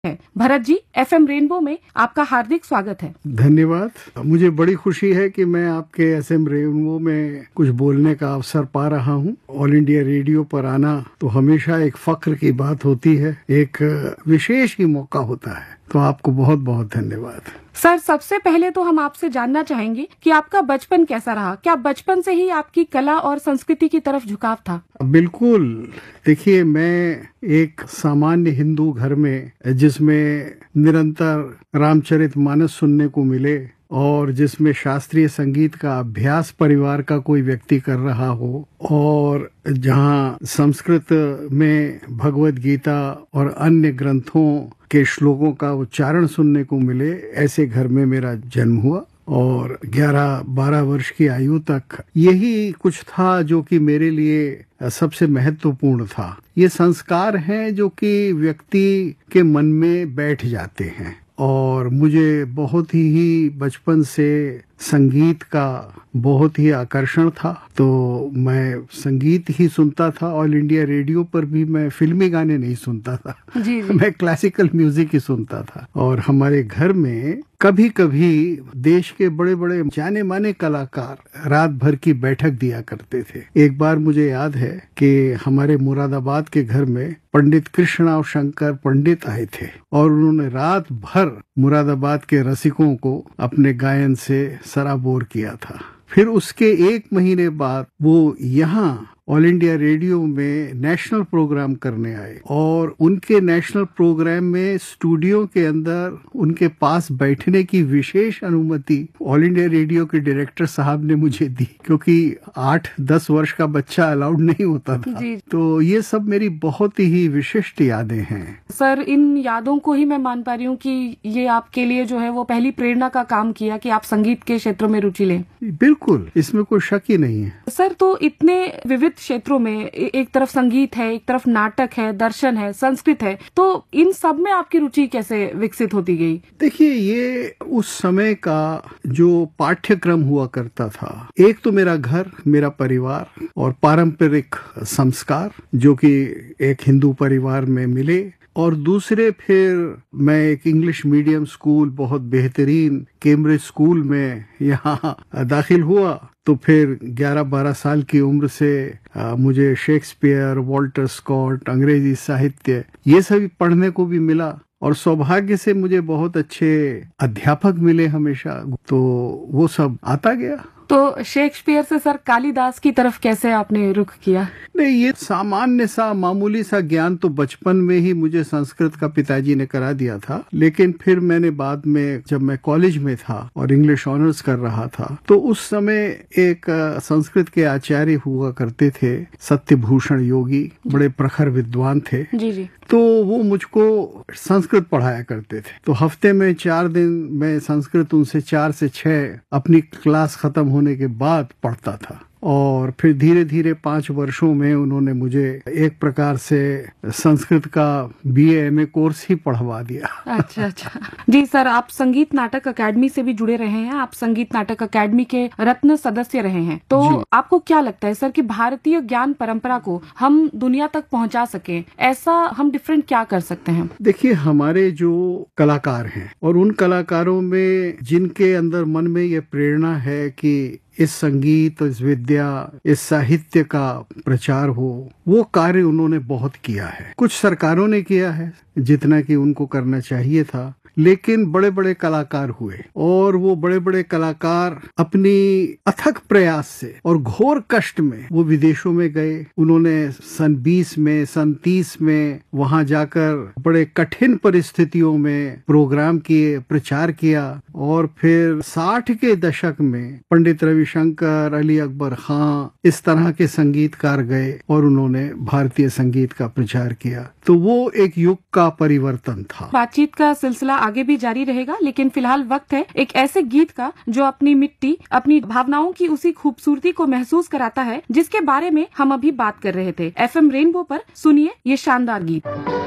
है। Bharat ji, FM rainbow में आपका हार्दिक स्वागत है। धन्यवाद। मुझे बड़ी खुशी है कि मैं आपके एफएम रेनबो में कुछ बोलने का अवसर पा रहा हूँ। ऑल इंडिया रेडियो पर आना तो हमेशा एक फख्र की बात होती है, एक विशेष ही मौका होता है। तो आपको बहुत बहुत धन्यवाद। सर, सबसे पहले तो हम आपसे जानना चाहेंगे कि आपका बचपन कैसा रहा? क्या बचपन से ही आपकी कला और संस्कृति की तरफ झुकाव था? बिल्कुल। देखिए, मैं एक सामान्य हिंदू घर में, जिसमें निरंतर रामचरितमानस सुनने को मिले और जिसमें शास्त्रीय संगीत का अभ्यास परिवार का कोई व्यक्ति कर रहा हो, और जहां संस्कृत में भगवत गीता और अन्य ग्रंथों के श्लोकों का उच्चारण सुनने को मिले, ऐसे घर में मेरा जन्म हुआ। और 11-12 वर्ष की आयु तक यही कुछ था जो कि मेरे लिए सबसे महत्वपूर्ण था। ये संस्कार हैं जो कि व्यक्ति के मन में बैठ जाते हैं। और मुझे बहुत ही बचपन से संगीत का बहुत ही आकर्षण था, तो मैं संगीत ही सुनता था। ऑल इंडिया रेडियो पर भी मैं फिल्मी गाने नहीं सुनता था। जी। मैं क्लासिकल म्यूजिक ही सुनता था। और हमारे घर में कभी कभी देश के बड़े बड़े जाने माने कलाकार रात भर की बैठक दिया करते थे। एक बार मुझे याद है कि हमारे मुरादाबाद के घर में पंडित कृष्णराव शंकर पंडित आए थे और उन्होंने रात भर मुरादाबाद के रसिकों को अपने गायन से सराबोर किया था। फिर उसके 1 महीने बाद वो यहाँ ऑल इंडिया रेडियो में नेशनल प्रोग्राम करने आए, और उनके नेशनल प्रोग्राम में स्टूडियो के अंदर उनके पास बैठने की विशेष अनुमति ऑल इंडिया रेडियो के डायरेक्टर साहब ने मुझे दी, क्योंकि 8-10 वर्ष का बच्चा अलाउड नहीं होता था। जी। तो ये सब मेरी बहुत ही विशिष्ट यादें हैं। सर, इन यादों को ही मैं मान पा रही हूँ कि ये आपके लिए जो है वो पहली प्रेरणा का काम किया कि आप संगीत के क्षेत्र में रुचि लें। बिल्कुल, इसमें कोई शक ही नहीं है। सर, तो इतने विविध क्षेत्रों में एक तरफ संगीत है, एक तरफ नाटक है, दर्शन है, संस्कृत है, तो इन सब में आपकी रुचि कैसे विकसित होती गई? देखिए, ये उस समय का जो पाठ्यक्रम हुआ करता था, एक तो मेरा घर, मेरा परिवार और पारंपरिक संस्कार जो कि एक हिंदू परिवार में मिले, और दूसरे फिर मैं एक इंग्लिश मीडियम स्कूल, बहुत बेहतरीन कैम्ब्रिज स्कूल में यहाँ दाखिल हुआ। तो फिर 11-12 साल की उम्र से मुझे शेक्सपियर, वॉल्टर स्कॉट, अंग्रेजी साहित्य ये सभी पढ़ने को भी मिला। और सौभाग्य से मुझे बहुत अच्छे अध्यापक मिले हमेशा, तो वो सब आता गया। तो शेक्सपियर से सर कालिदास की तरफ कैसे आपने रुख किया? नहीं, ये सामान्य सा मामूली सा ज्ञान तो बचपन में ही मुझे संस्कृत का पिताजी ने करा दिया था, लेकिन फिर मैंने बाद में, जब मैं कॉलेज में था और इंग्लिश ऑनर्स कर रहा था, तो उस समय एक संस्कृत के आचार्य हुआ करते थे, सत्यभूषण योगी, बड़े प्रखर विद्वान थे। जी जी। तो वो मुझको संस्कृत पढ़ाया करते थे। तो हफ्ते में 4 दिन मैं संस्कृत उनसे 4 से 6 अपनी क्लास खत्म होने के बाद पढ़ता था। और फिर धीरे धीरे 5 वर्षों में उन्होंने मुझे एक प्रकार से संस्कृत का BA MA कोर्स ही पढ़वा दिया। अच्छा। जी सर, आप संगीत नाटक अकेडमी से भी जुड़े रहे हैं, आप संगीत नाटक अकेडमी के रत्न सदस्य रहे हैं। तो आपको क्या लगता है सर कि भारतीय ज्ञान परंपरा को हम दुनिया तक पहुंचा सके, ऐसा हम डिफरेंट क्या कर सकते हैं? देखिए, हमारे जो कलाकार हैं और उन कलाकारों में जिनके अंदर मन में ये प्रेरणा है कि इस संगीत, इस विद्या, इस साहित्य का प्रचार हो, वो कार्य उन्होंने बहुत किया है। कुछ सरकारों ने किया है जितना कि उनको करना चाहिए था, लेकिन बड़े बड़े कलाकार हुए, और वो बड़े बड़े कलाकार अपनी अथक प्रयास से और घोर कष्ट में वो विदेशों में गए। उन्होंने सन 20 में, सन 30 में वहां जाकर बड़े कठिन परिस्थितियों में प्रोग्राम किए, प्रचार किया। और फिर 60 के दशक में पंडित रविशंकर, अली अकबर खां, इस तरह के संगीतकार गए और उन्होंने भारतीय संगीत का प्रचार किया। तो वो एक युग का परिवर्तन था। बातचीत का सिलसिला आगे भी जारी रहेगा, लेकिन फिलहाल वक्त है एक ऐसे गीत का जो अपनी मिट्टी, अपनी भावनाओं की उसी खूबसूरती को महसूस कराता है जिसके बारे में हम अभी बात कर रहे थे। एफएम रेनबो पर सुनिए ये शानदार गीत।